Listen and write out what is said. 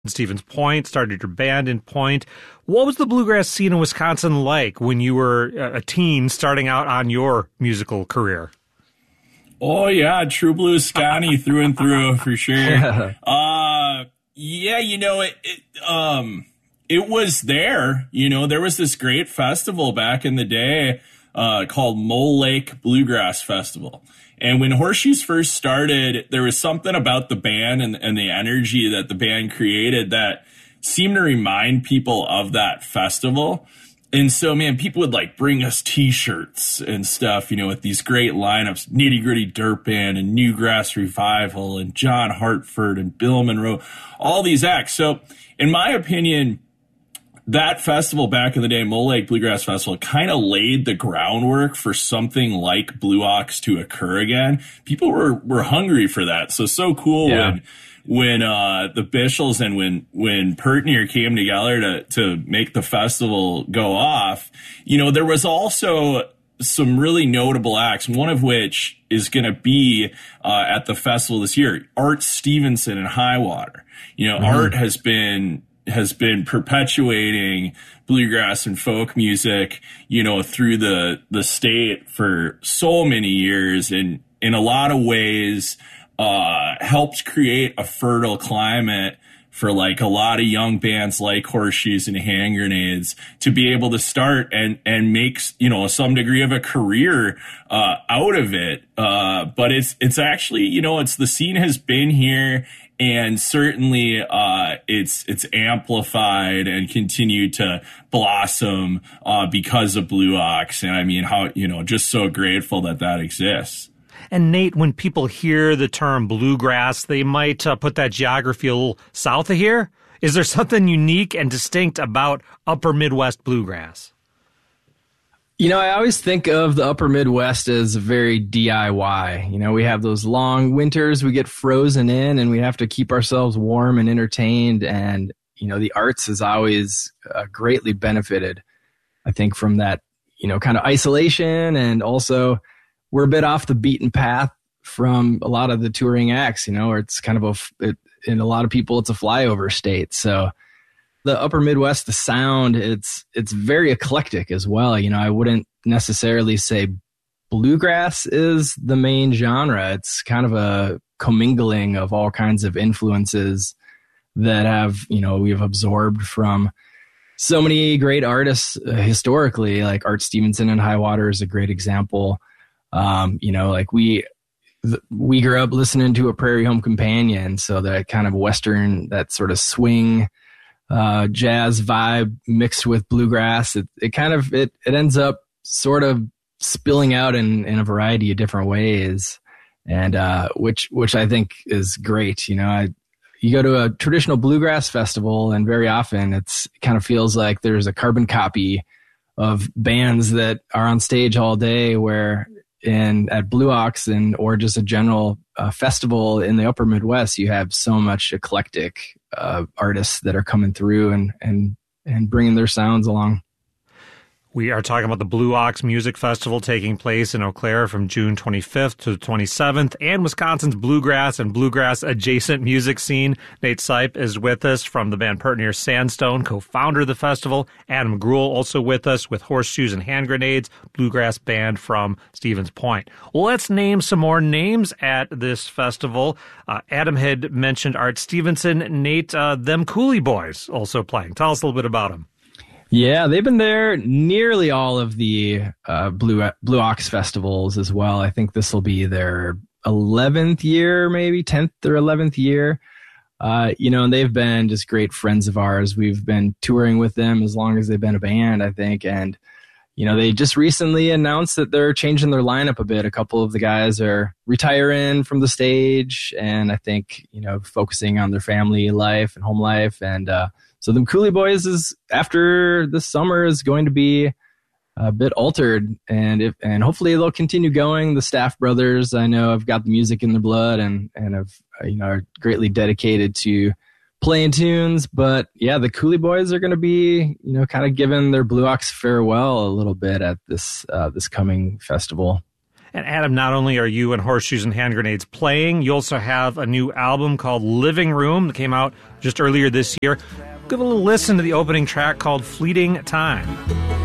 Stevens Point, started your band in Point. What was the bluegrass scene in Wisconsin like when you were a teen starting out on your musical career? Oh, yeah, True Blue Scotty through and through, for sure. Yeah, it was there. There was this great festival back in the day called Mole Lake Bluegrass Festival. And when Horseshoes first started, there was something about the band and the energy that the band created that seemed to remind people of that festival. And so, man, people would bring us T-shirts and stuff, with these great lineups, Nitty Gritty Dirt Band and Newgrass Revival and John Hartford and Bill Monroe, all these acts. So, in my opinion, that festival back in the day, Mole Lake Bluegrass Festival, kind of laid the groundwork for something like Blue Ox to occur again. People were hungry for that. So cool when the Bishels and when Pertnier came together to make the festival go off. There was also some really notable acts, one of which is going to be at the festival this year, Art Stevenson and Highwater. Art has been perpetuating bluegrass and folk music, through the state for so many years, and in a lot of ways helped create a fertile climate for a lot of young bands like Horseshoes and Hand Grenades to be able to start and make, some degree of a career out of it. But it's actually, it's the scene has been here, and certainly it's amplified and continued to blossom because of Blue Ox. And I mean, how, just so grateful that exists. And Nate, when people hear the term bluegrass, they might put that geography a little south of here. Is there something unique and distinct about upper Midwest bluegrass? I always think of the upper Midwest as very DIY. We have those long winters, we get frozen in, and we have to keep ourselves warm and entertained. And, the arts has always greatly benefited, I think, from that, kind of isolation. And also, we're a bit off the beaten path from a lot of the touring acts, or it's kind of in a lot of people, it's a flyover state. So the upper Midwest, the sound, it's very eclectic as well. I wouldn't necessarily say bluegrass is the main genre. It's kind of a commingling of all kinds of influences that have, we've absorbed from so many great artists historically, like Art Stevenson and Highwater is a great example. We grew up listening to a Prairie Home Companion, so that kind of Western, that sort of swing, jazz vibe mixed with bluegrass. It ends up sort of spilling out in a variety of different ways, and which I think is great. You go to a traditional bluegrass festival, and very often it kind of feels like there's a carbon copy of bands that are on stage all day, where at Blue Ox or just a general festival in the upper Midwest, you have so much eclectic artists that are coming through and bringing their sounds along. We are talking about the Blue Ox Music Festival taking place in Eau Claire from June 25th to the 27th, and Wisconsin's bluegrass and bluegrass adjacent music scene. Nate Sipe is with us from the band Pertnier Sandstone, co-founder of the festival. Adam Gruhl also with us with Horseshoes and Hand Grenades, bluegrass band from Stevens Point. Well, let's name some more names at this festival. Adam had mentioned Art Stevenson. Nate, them Cooley Boys also playing. Tell us a little bit about them. Yeah, they've been there nearly all of the Blue Ox festivals as well. I think this will be their 11th year, maybe 10th or 11th year. And they've been just great friends of ours. We've been touring with them as long as they've been a band, I think. And, they just recently announced that they're changing their lineup a bit. A couple of the guys are retiring from the stage and I think, focusing on their family life and home life. And so the Cooley Boys after this summer is going to be a bit altered, and hopefully they'll continue going. The Staff Brothers, I know, have got the music in their blood and are greatly dedicated to playing tunes. But yeah, the Cooley Boys are going to be kind of giving their Blue Ox farewell a little bit at this coming festival. And Adam, not only are you and Horseshoes and Hand Grenades playing, you also have a new album called Living Room that came out just earlier this year. Give a little listen to the opening track called Fleeting Time.